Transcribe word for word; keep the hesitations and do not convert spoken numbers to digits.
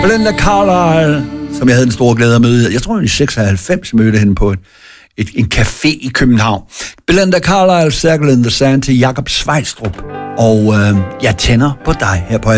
Belinda Carlisle, som jeg havde den store glæde at møde. Jeg tror, i seksoghalvfems mødte hende på et, et, en café i København. Belinda Carlisle, Circle in the Sand til Jakob Svejstrup. Og øh, jeg tænder på dig her på